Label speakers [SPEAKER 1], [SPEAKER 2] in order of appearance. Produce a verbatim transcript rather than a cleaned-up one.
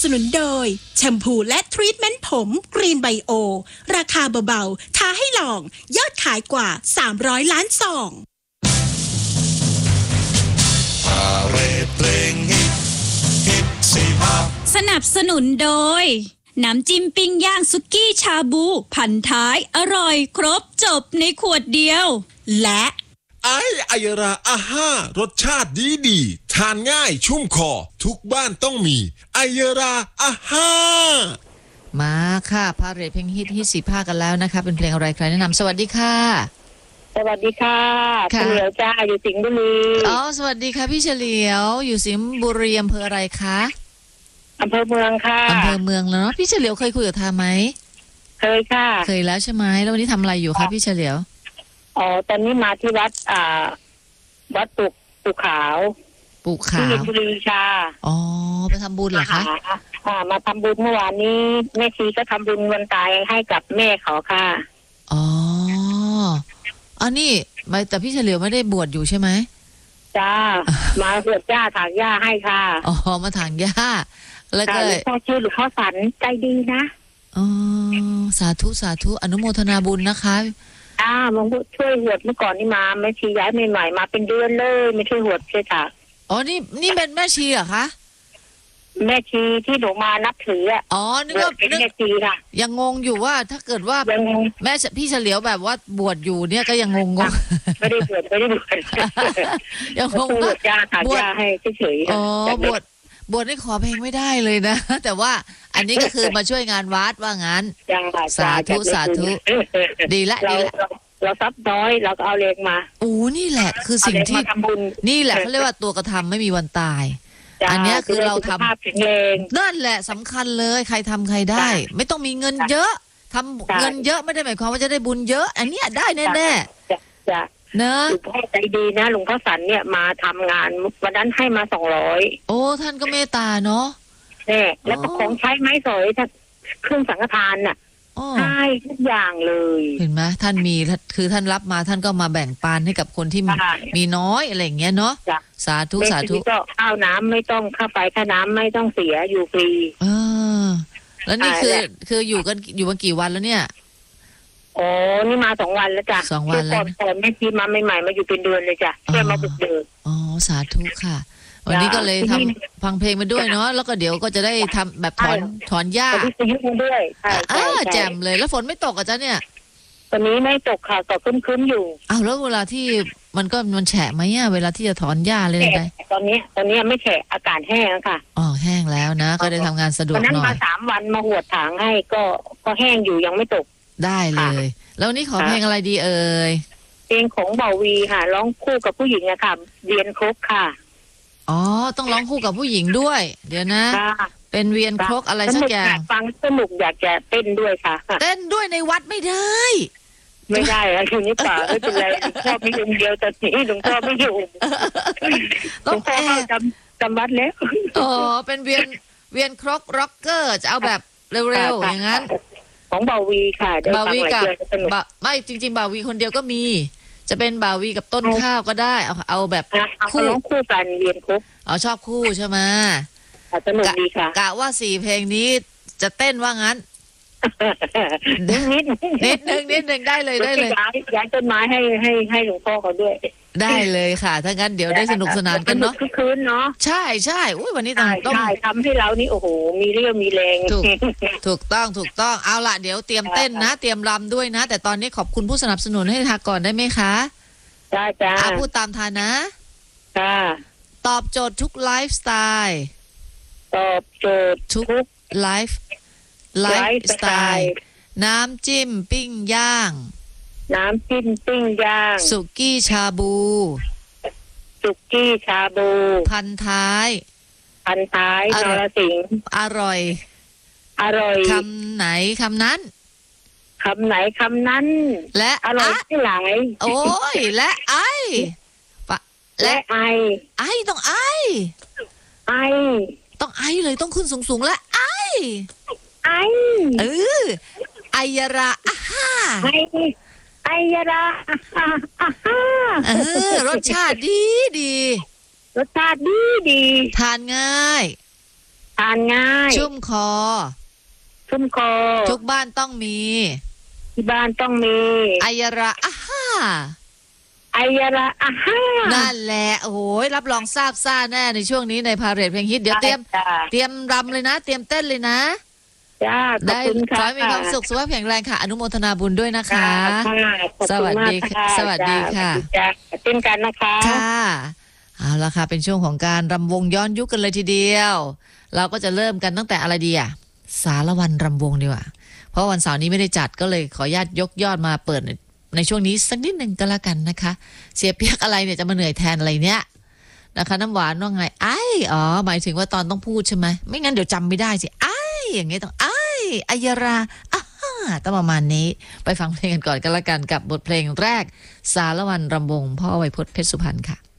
[SPEAKER 1] สนุนโดยแชมพูและทรีทเมนต์ผมกรีนไบโอราคาเบาๆท้าให้ลองยอดขายกว่าสามร้อยล้านซอง
[SPEAKER 2] สนับสนุนโดยน้ำจิ้มปิ้งย่างสุกี้ชาบูพันท้ายอร่อยครบจบในขวดเดียวและ
[SPEAKER 3] ไออายราอาห้ารสชาติดีดีทานง่ายชุ่มคอทุกบ้านต้องมีไอายราอาห้า
[SPEAKER 4] มาค่ะพาเรทเพลงฮิตฮิตสี่ภาคกันแล้วนะคะเป็นเพลงอะไรใครแนะนำสวัสดีค่ะ
[SPEAKER 5] สวัสดีค่ะเฉลียวจ้าอยู่สิงห์บุรี
[SPEAKER 4] อ๋อสวัสดีค่ะพี่เฉลียวอยู่สิงห์บุรีอำเภออะไรคะ
[SPEAKER 5] อำเภอเมืองค่ะ
[SPEAKER 4] อำเภอเมืองแล้วเนาะพี่เฉลียวเคยคุยกับทาไหม
[SPEAKER 5] เคยค่ะ
[SPEAKER 4] เคยแล้วใช่ไหมแล้ววันนี้ทำอะไรอยู่คะพี่เฉลียว
[SPEAKER 5] อ๋อตอนนี้มาที่วัดอ่าวัดปุกปุกขาว
[SPEAKER 4] ปุกขาว
[SPEAKER 5] ที่บุรีชา
[SPEAKER 4] อ๋อไปทำบุญเหรอคะ
[SPEAKER 5] อ่ามาทำบุญเมื่อวานนี้แม่ชีก็ทำบุญวันตายให้กับแม่เขาค่ะ
[SPEAKER 4] อ๋ออันนี้ไม่แต่พี่เฉลียวไม่ได้บวชอยู่ใช่ไหม
[SPEAKER 5] จ้ามาบวชย่าถางย่าให้ค่ะ
[SPEAKER 4] อ๋อมาถางย่าแล้วก็
[SPEAKER 5] พ่อชื่อหลวงพ่อสันใจดีนะ
[SPEAKER 4] อ๋อสาธุสาธุอนุโมทนาบุญนะคะ
[SPEAKER 5] อ่ามึงช่วยหวดเมื่อก่อนนี่มาแม่ชีย้ายใหม่ๆมาเป็นเดือนเลยไม่ช่วยหวดใช่ค่ะ
[SPEAKER 4] อ๋อนี่นี่เป็นแม่ชีเหรอคะ
[SPEAKER 5] แม่ชีที่หนูมานับถืออ่ะ
[SPEAKER 4] อ๋อนึกว่า
[SPEAKER 5] เป็นแม่ชีค่ะ
[SPEAKER 4] ยังงงอยู่ว่าถ้าเกิดว่าแม่พี่เฉลียวแบบว่าบวชอยู่เนี่ยก็ยังงงง
[SPEAKER 5] ไม่ได้บวชไม่ได้บวช
[SPEAKER 4] ยังงง
[SPEAKER 5] บวชยาถายาให้เฉยๆ
[SPEAKER 4] อ๋อบวชบวชนี่ขอเพลงไม่ได้เลยนะแต่ว่าอันนี้ก็คือมาช่วยงานวัดว่างั้นสาธุสาธุดีละดีละ
[SPEAKER 5] เราซับน้อยเราก็เอาเลงมา
[SPEAKER 4] โอ้นี่แหละคือสิ่งที่นี่แหละเขาเรียกว่าตัวกระทำไม่มีวันตายอันนี้คือเราทำนั่นแหละสำคัญเลยใครทำใครได้ไม่ต้องมีเงินเยอะทำเงินเยอะไม่ได้หมายความว่าจะได้บุญเยอะอันนี้ได้แน่แน่
[SPEAKER 5] จ้ะ
[SPEAKER 4] เนอะ
[SPEAKER 5] หลวงพ่อใจดีนะหลวงพ่อสันเนี่ยมาทำงานวันนั้นให้มาสองร้อย
[SPEAKER 4] โอ้ท่านก็เมตตาเนาะ
[SPEAKER 5] เนี่ยแล้วก็ของใช้ไม้สอยเครื่องสังฆทานน่ะใช่ทุกอย่างเลย
[SPEAKER 4] เห็นไหมท่านมีคือท่านรับมาท่านก็มาแบ่งปันให้กับคนที่มีน้อยอะไรอย่างเงี้ยเนาะสาธุสาธุ
[SPEAKER 5] ก็ข้าวน้ำไม่ต้องค่าไฟค่าน้ำไม่ต้องเสียอยู่ฟรี
[SPEAKER 4] เออแล้วนี่คือคืออยู่กันอยู่มากี่วันแล้วเนี่ย
[SPEAKER 5] อ๋อนี่มาสองวันแล้วจ้ะ
[SPEAKER 4] สองวันแล้ว
[SPEAKER 5] แต่แม่ชีมาใหม่ๆมาอยู่เป็นเดือนเลยจ้ะแค่มาบุกเดือน
[SPEAKER 4] อ๋อสาธุค่ะวันนี้ก็เลยทำฟังเพลงมาด้วยเนาะแล้วก็เดี๋ยวก็จะได้ทำแบบถอนถอนหญ้า
[SPEAKER 5] ด้วย
[SPEAKER 4] อ่าแจ่มเลยแล้วฝนไม่ตกอ่ะจ๊ะเนี่ย
[SPEAKER 5] ตอนนี้ไม่ตกค่ะก็คึ้มๆอยู่
[SPEAKER 4] อ้าวแล้วเวลาที่มันก็มันแฉะไหมอ่ะเวลาที่จะถอนหญ้าเลยได้
[SPEAKER 5] ตอนนี้ตอนนี้ไม่แฉะอากาศแห้งค่ะ
[SPEAKER 4] อ๋อแห้งแล้วนะก็ได้ทำงานสะดวกหน่อยวัน
[SPEAKER 5] นั้นมาสามวันมาหัวถางให้ก็ก็แห้งอยู่ยังไม่ตก
[SPEAKER 4] ได้เลยแล้วนี่ขอเพลงอะไรดีเอ่ย
[SPEAKER 5] เพลงของเบาวีค่ะร้องคู่กับผู้หญิงอะค่ะเวียนครกค่ะ
[SPEAKER 4] อ๋อต้องร้องคู่กับผู้หญิงด้วยเดี๋ยวนะเป็นเวียนครกอะไรสักอย่าง
[SPEAKER 5] ฟังสนุกอยากจะเต้นด้วยค่ะ
[SPEAKER 4] เต้นด้วยในวัดไม่ได้
[SPEAKER 5] ไม่ได้อะทีนี้ป่าไม่เป็นไรหลวงพ่อไม่ยุ่งเดียวแต่นี้หลวงพ่อไม่อยู่หลวงพ่อจำจำวัดแล้ว
[SPEAKER 4] อ๋อเป็นเวียนเวียนครกร็อกเกอร์จะเอาแบบเร็วๆอย่างนั้น
[SPEAKER 5] ของบาวีค่ะ
[SPEAKER 4] บาวีกับไม่จริงๆบาวีคนเดียวก็มีจะเป็นบาวีกับต้นข้าวก็ได้เอาเอาแบบ
[SPEAKER 5] คู่คู่กันเรียนครบ
[SPEAKER 4] อ๋อชอบคู่ใช่ไหม
[SPEAKER 5] สนุกดีค่ะ
[SPEAKER 4] กะว่าสี่เพลงนี้จะเต้นว่างั้น
[SPEAKER 5] นิดนิด
[SPEAKER 4] นิดนึงนิดนึงได้เลยได้เลย
[SPEAKER 5] ย้ายย้ายต้นไม้ให้ให้ให้หลวงพ่อเขาด้วย
[SPEAKER 4] ได้เลยค่ะถ้างั้นเดี๋ยวได้สนุกสนานกันเนาะ
[SPEAKER 5] คืนเนาะ
[SPEAKER 4] ใช่ใช่อุ้ยวันนี้ต้อง
[SPEAKER 5] ต้องทำให้เรานี่โอ้โหมีเรี่ยวมีแรง
[SPEAKER 4] ถูกถูกต้องถูกต้องเอาล่ะเดี๋ยวเตรียมเต้นนะเตรียมรำด้วยนะแต่ตอนนี้ขอบคุณผู้สนับสนุนให้ทาก่อนได้ไหมคะ
[SPEAKER 5] ได้จ้า
[SPEAKER 4] พูดตามทานนะ
[SPEAKER 5] ค่ะ
[SPEAKER 4] ตอบโจทย์ทุกไลฟ์สไตล์
[SPEAKER 5] ตอบโจทย์
[SPEAKER 4] ทุกไลฟ์ไลฟ์สไตล์น้ำจิ้มปิ้งย่าง
[SPEAKER 5] น้ำจิ้มปิ้งย่าง
[SPEAKER 4] สุกี้ชาบู
[SPEAKER 5] สุกี้ชาบู
[SPEAKER 4] พันท้าย
[SPEAKER 5] พันท้ายนรสิงห์
[SPEAKER 4] อร่อย
[SPEAKER 5] อร่อย
[SPEAKER 4] คำไหนคำนั้น
[SPEAKER 5] คำไหนคำนั้น
[SPEAKER 4] และ
[SPEAKER 5] อร่อยที่ไหน
[SPEAKER 4] โอ้ยและไอ
[SPEAKER 5] และไอ
[SPEAKER 4] ไอต้องไอ
[SPEAKER 5] ไอ
[SPEAKER 4] ต้องไอเลยต้องขึ้นสูงๆและไอ
[SPEAKER 5] ไอ
[SPEAKER 4] เออไอยราอาฮ่า
[SPEAKER 5] ไอไอยราอาฮ่าอาฮ่า
[SPEAKER 4] เออรสชาติดีดี
[SPEAKER 5] รสชาติดีดี
[SPEAKER 4] ทานง่าย
[SPEAKER 5] ทานง่าย
[SPEAKER 4] ชุ่มคอ
[SPEAKER 5] ชุ่มคอ
[SPEAKER 4] ทุกบ้านต้องมี
[SPEAKER 5] ที่บ้านต้องมี
[SPEAKER 4] อายระอาฮ่า
[SPEAKER 5] อายระอาฮ่า
[SPEAKER 4] นั่นแหละโอ้โหรับรองทราบซ่าแน่ในช่วงนี้ในพาเหรดเพลงฮิตเดี๋ยวเตรียมเตรียมรำเลยนะเตรียมเต้นเลยนะ
[SPEAKER 5] ได้
[SPEAKER 4] ขอให้มีความสุขสุขภาพแข็งแรงค่ะอนุโมทนาบุญด้วยนะคะสวัสดีค่ะสวัสดีค่ะ
[SPEAKER 5] เช่นกันนะคะ
[SPEAKER 4] ค่ะเอาละค่ะเป็นช่วงของการรำวงย้อนยุคกันเลยทีเดียวเราก็จะเริ่มกันตั้งแต่อะไรดีอ่ะสารวันรำวงดีกว่าเพราะวันเสาร์นี้ไม่ได้จัดก็เลยขออนุญาตยกยอดมาเปิดในช่วงนี้สักนิดหนึ่งก็แล้วกันนะคะเสียเปียกอะไรเนี่ยจะมาเหนื่อยแทนอะไรเนี้ยนะคะน้ำหวานว่าไงไอ้อ๋อหมายถึงว่าตอนต้องพูดใช่ไหมไม่งั้นเดี๋ยวจำไม่ได้สิไอ้อย่างเงี้ยต้องไอ้อายราอ่ะต้องประมาณนี้ไปฟังเพลงกันก่อนก็แล้วกันกับบทเพลงแรกสารวันรำวงพ่อไวยพจน์เพชรสุพรรณค่ะ